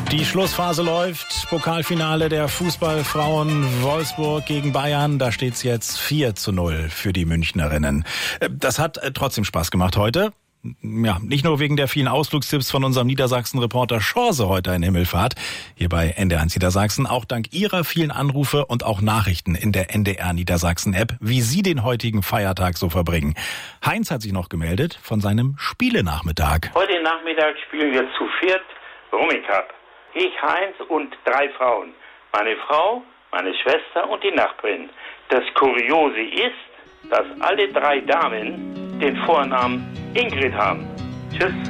Die Schlussphase läuft. Pokalfinale der Fußballfrauen Wolfsburg gegen Bayern. Da steht's jetzt 4:0 für die Münchnerinnen. Das hat trotzdem Spaß gemacht heute. Ja, nicht nur wegen der vielen Ausflugstipps von unserem Niedersachsen-Reporter Schorse heute in Himmelfahrt, hier bei NDR1 Niedersachsen, auch dank Ihrer vielen Anrufe und auch Nachrichten in der NDR Niedersachsen-App, wie Sie den heutigen Feiertag so verbringen. Heinz hat sich noch gemeldet von seinem Spielenachmittag. Heute Nachmittag spielen wir zu viert Rummikub. Ich, Heinz und 3 Frauen. Meine Frau, meine Schwester und die Nachbarin. Das Kuriose ist, dass alle 3 Damen den Vornamen Ingrid haben. Tschüss.